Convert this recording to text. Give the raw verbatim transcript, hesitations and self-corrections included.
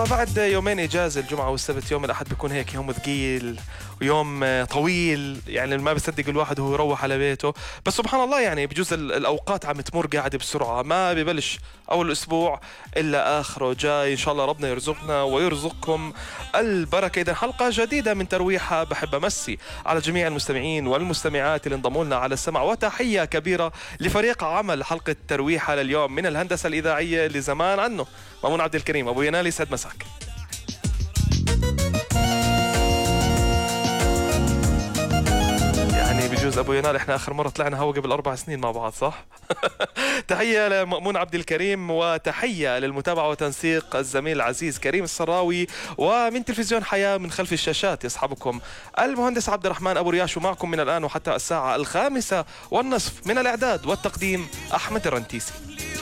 وبعد يومين إجازة الجمعة والسبت، يوم الأحد بيكون هيك يوم ثقيل ويوم طويل، يعني ما بصدق الواحد وهو يروح على بيته. بس سبحان الله يعني بجوز الأوقات عم تمر قاعدة بسرعة، ما ببلش أول الأسبوع إلا آخره جاي. إن شاء الله ربنا يرزقنا ويرزقكم البركة. إذا حلقة جديدة من ترويحة، بحب أمسي على جميع المستمعين والمستمعات اللي انضموا لنا على السمع، وتحية كبيرة لفريق عمل حلقة ترويحة لليوم من الهندسة الإذاعية اللي زمان عنه مامون عبد الكريم. أبو ينال يسعد مساك. يعني بجوز أبو ينال إحنا آخر مرة طلعنا هوا قبل أربع سنين مع بعض، صح؟ تحية لمأمون عبد الكريم، وتحية للمتابعة وتنسيق الزميل العزيز كريم السراوي، ومن تلفزيون حياة من خلف الشاشات يصحبكم المهندس عبد الرحمن أبو رياش، ومعكم من الآن وحتى الساعة الخامسة والنصف من الإعداد والتقديم أحمد الرنتيسي.